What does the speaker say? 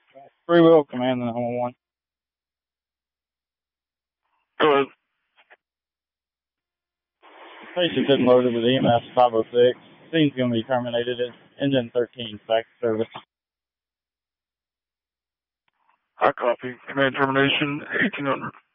Free will command 911. Go ahead. Patient's been loaded with EMS 506. Scene's going to be terminated. Engine 13 back to service. I copy. Command termination 1800.